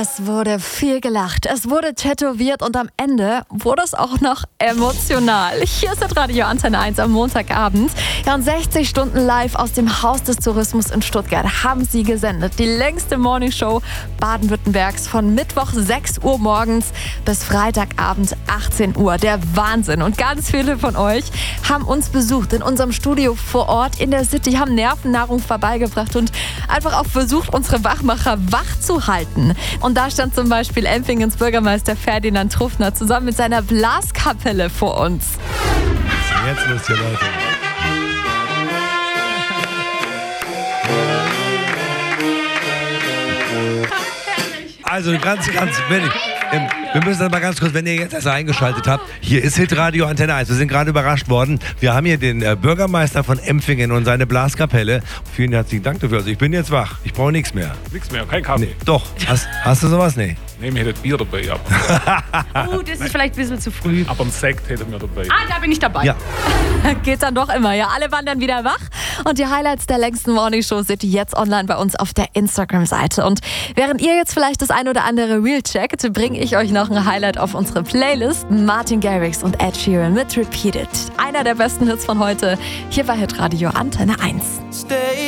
Es wurde viel gelacht, es wurde tätowiert und am Ende wurde es auch noch emotional. Hier ist Radio Antenne 1 am Montagabend. Ja, und 60 Stunden live aus dem Haus des Tourismus in Stuttgart haben sie gesendet. Die längste Morningshow Baden-Württembergs von Mittwoch 6 Uhr morgens bis Freitagabend 18 Uhr. Der Wahnsinn. Und ganz viele von euch haben uns besucht in unserem Studio vor Ort in der City, haben Nervennahrung vorbeigebracht und einfach auch versucht, unsere Wachmacher wach zu halten. Und da stand zum Beispiel Empfingens Bürgermeister Ferdinand Truffner zusammen mit seiner Blaskapelle vor uns. Jetzt los hier, Leute. Also ganz wenig. Wir müssen aber ganz kurz, wenn ihr jetzt erst eingeschaltet habt, hier ist Hitradio Antenne 1. Wir sind gerade überrascht worden. Wir haben hier den Bürgermeister von Empfingen und seine Blaskapelle. Vielen herzlichen Dank dafür. Also ich bin jetzt wach. Ich brauche nichts mehr. Nichts mehr, kein Kaffee. Nee, doch. Hast du sowas? Nee. Nehmen wir hättet Bier dabei. Oh, das ist vielleicht ein bisschen zu früh. Aber ein Sekt hätten wir dabei. Ah, da bin ich dabei. Ja. Geht dann doch immer, ja. Alle waren dann wieder wach. Und die Highlights der längsten Morningshow seht ihr jetzt online bei uns auf der Instagram-Seite. Und während ihr jetzt vielleicht das ein oder andere Reel checkt, bringe ich euch noch ein Highlight auf unsere Playlist. Martin Garrix und Ed Sheeran mit Repeated. Einer der besten Hits von heute hier bei Hitradio Antenne 1.